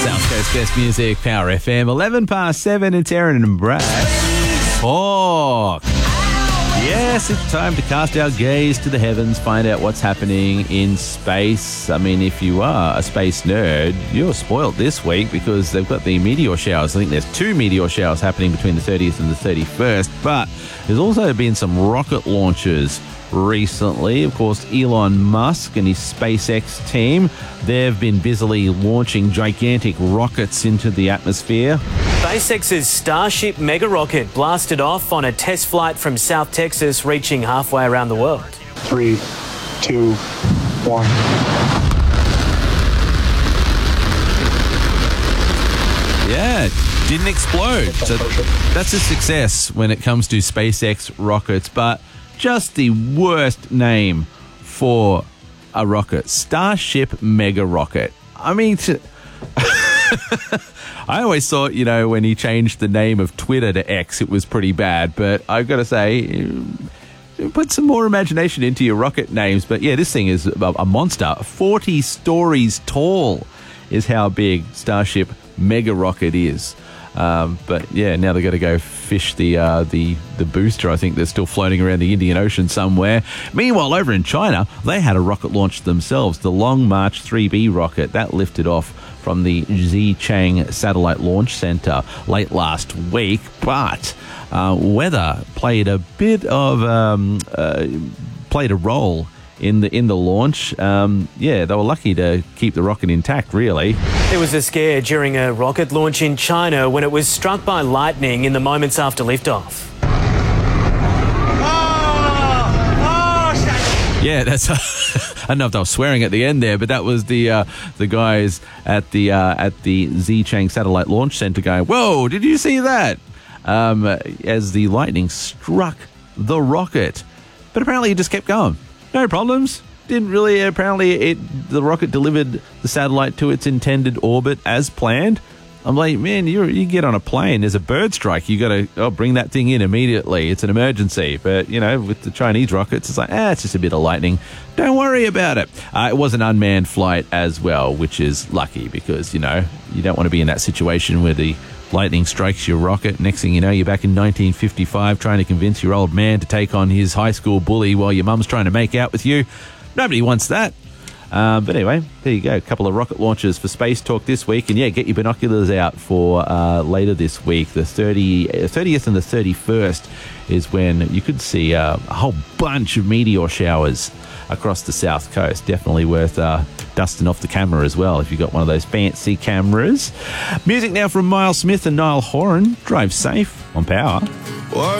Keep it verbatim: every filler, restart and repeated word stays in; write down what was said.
South Coast Best Music, Power F M, eleven past seven, it's Aaron and Brad. Talk. Yes, it's time to cast our gaze to the heavens, find out what's happening in space. I mean, if you are a space nerd, you're spoiled this week because they've got the meteor showers. I think there's two meteor showers happening between the thirtieth and the thirty-first, but there's also been some rocket launches recently. Of course, Elon Musk and his SpaceX team, they've been busily launching gigantic rockets into the atmosphere. SpaceX's Starship mega rocket blasted off on a test flight from South Texas, reaching halfway around the world. Three, two, one. Yeah, didn't explode. So that's a success when it comes to SpaceX rockets, but just the worst name for a rocket. Starship Mega Rocket. I mean, to I always thought, you know, when he changed the name of Twitter to X, it was pretty bad. But I've got to say, put some more imagination into your rocket names. But yeah, this thing is a monster. forty stories tall is how big Starship Mega Rocket is. Um, but yeah, now they've got to go fish the uh, the the booster. I think they're still floating around the Indian Ocean somewhere. Meanwhile, over in China, they had a rocket launch themselves. The Long March three B rocket that lifted off from the Xichang Satellite Launch Center late last week. But uh, weather played a bit of um, uh, played a role in the in the launch. Um, yeah, they were lucky to keep the rocket intact, really. There was a scare during a rocket launch in China when it was struck by lightning in the moments after liftoff. Yeah, that's. I don't know if they were swearing at the end there, but that was the uh, the guys at the uh, at the Xichang Satellite Launch Center going, "Whoa! Did you see that?" Um, as the lightning struck the rocket, but apparently it just kept going. No problems. Didn't really, apparently it the rocket delivered the satellite to its intended orbit as planned. I'm like, man, you you get on a plane, there's a bird strike, you got to oh, bring that thing in immediately. It's an emergency. But, you know, with the Chinese rockets, it's like, ah, it's just a bit of lightning. Don't worry about it. Uh, it was an unmanned flight as well, which is lucky because, you know, you don't want to be in that situation where the lightning strikes your rocket. Next thing you know, you're back in nineteen fifty-five trying to convince your old man to take on his high school bully while your mum's trying to make out with you. Nobody wants that. Uh, but anyway, there you go. A couple of rocket launches for Space Talk this week. And yeah, get your binoculars out for uh, later this week. The thirtieth and the thirty-first is when you could see uh, a whole bunch of meteor showers across the south coast. Definitely worth uh, dusting off the camera as well if you've got one of those fancy cameras. Music now from Miles Smith and Niall Horan. Drive safe on Power.